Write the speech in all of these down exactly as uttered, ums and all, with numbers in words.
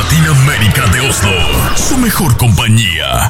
Latinoamérica de Oslo, su mejor compañía.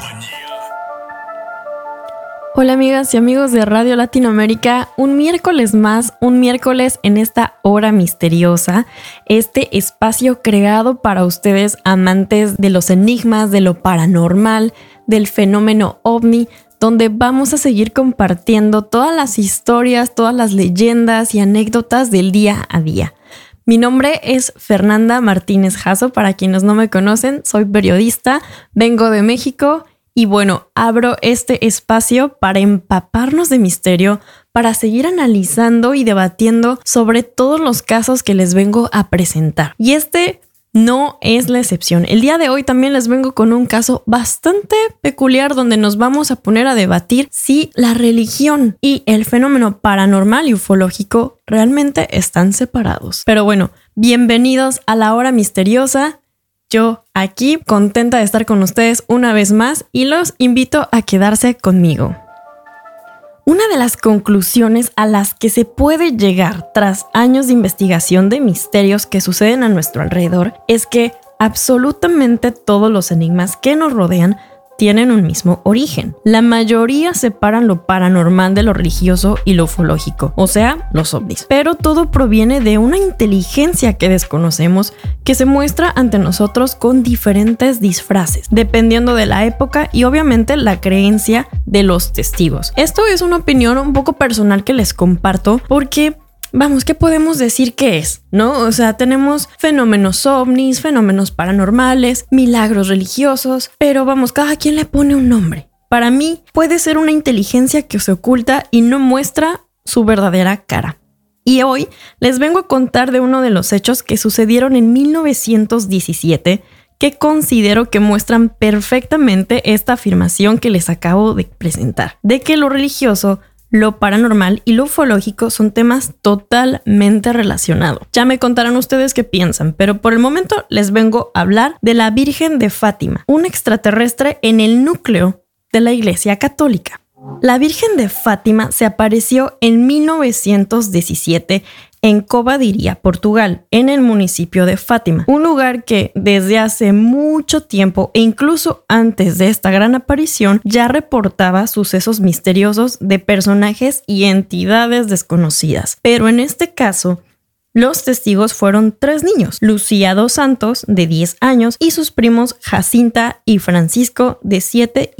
Hola amigas y amigos de Radio Latinoamérica, un miércoles más, un miércoles en esta hora misteriosa, este espacio creado para ustedes amantes de los enigmas, de lo paranormal, del fenómeno ovni, donde vamos a seguir compartiendo todas las historias, todas las leyendas y anécdotas del día a día. Mi nombre es Fernanda Martínez Jasso, para quienes no me conocen, soy periodista, vengo de México y bueno, abro este espacio para empaparnos de misterio, para seguir analizando y debatiendo sobre todos los casos que les vengo a presentar. Y este no es la excepción. El día de hoy también les vengo con un caso bastante peculiar donde nos vamos a poner a debatir si la religión y el fenómeno paranormal y ufológico realmente están separados. Pero bueno, bienvenidos a la hora misteriosa. Yo aquí contenta de estar con ustedes una vez más y los invito a quedarse conmigo. Una de las conclusiones a las que se puede llegar tras años de investigación de misterios que suceden a nuestro alrededor es que absolutamente todos los enigmas que nos rodean tienen un mismo origen. La mayoría separan lo paranormal de lo religioso y lo ufológico, o sea, los ovnis. Pero todo proviene de una inteligencia que desconocemos que se muestra ante nosotros con diferentes disfraces, dependiendo de la época y obviamente la creencia de los testigos. Esto es una opinión un poco personal que les comparto porque vamos, ¿qué podemos decir que es? ¿No? O sea, tenemos fenómenos ovnis, fenómenos paranormales, milagros religiosos, pero vamos, cada quien le pone un nombre. Para mí, puede ser una inteligencia que se oculta y no muestra su verdadera cara. Y hoy les vengo a contar de uno de los hechos que sucedieron en mil novecientos diecisiete que considero que muestran perfectamente esta afirmación que les acabo de presentar, de que lo religioso, lo paranormal y lo ufológico son temas totalmente relacionados. Ya me contarán ustedes qué piensan, pero por el momento les vengo a hablar de la Virgen de Fátima, un extraterrestre en el núcleo de la Iglesia Católica. La Virgen de Fátima se apareció en mil novecientos diecisiete en Covadiria, Portugal, en el municipio de Fátima, un lugar que desde hace mucho tiempo e incluso antes de esta gran aparición ya reportaba sucesos misteriosos de personajes y entidades desconocidas. Pero en este caso, los testigos fueron tres niños, Lucía dos Santos, de diez años, y sus primos Jacinta y Francisco, de siete